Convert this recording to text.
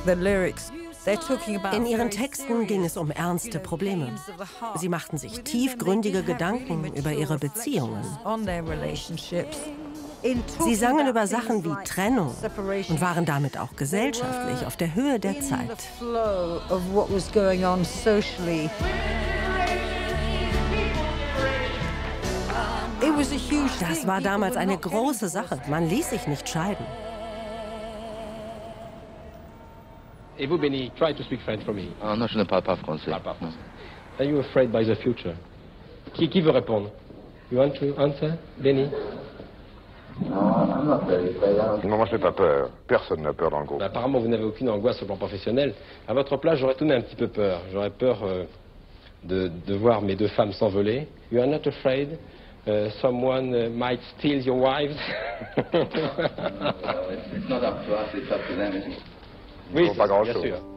In ihren Texten ging es um ernste Probleme. Sie machten sich tiefgründige Gedanken über ihre Beziehungen. Sie sangen über Sachen wie Trennung und waren damit auch gesellschaftlich auf der Höhe der Zeit. Das war damals eine große Sache. Man ließ sich nicht scheiden. Et vous, Benny, try to speak French for me. Ah non, je ne parle pas français. Are you afraid by the future? Qui veut répondre? You want to answer, Benny? Non, moi je n'ai pas peur. Personne n'a peur dans le groupe. Apparemment, vous n'avez aucune angoisse sur le plan professionnel. À votre place, j'aurais tout de même un petit peu peur. J'aurais peur de voir mes deux femmes s'envoler. You are not afraid someone might steal your wives? It's not up to us, it's up to them. Oui, pas grand bien chose. sûr.